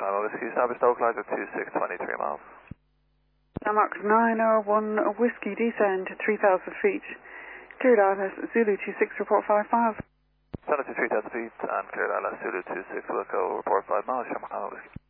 Lima Whiskey, establish localizer 2623 miles. Mark 901 Whiskey, descend to 3,000 feet. Cleared ILS Zulu 26, report 5 miles. Send it to 3,000 feet and cleared ILS Zulu 26, Wilco, report 5 miles, Shamrock Whiskey.